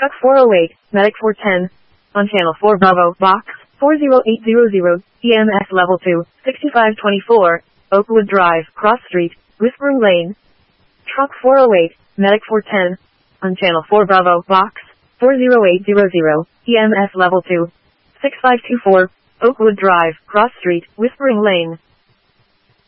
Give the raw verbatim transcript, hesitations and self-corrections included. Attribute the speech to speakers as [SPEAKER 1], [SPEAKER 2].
[SPEAKER 1] Truck four oh eight, Medic four ten. On Channel four Bravo, Box four zero eight zero zero, E M S Level two, sixty-five twenty-four, Oakwood Drive, Cross Street, Whispering Lane. Truck four oh eight, Medic four ten. On Channel four Bravo, Box four zero eight zero zero, E M S Level two, six five two four, Oakwood Drive, Cross Street, Whispering Lane.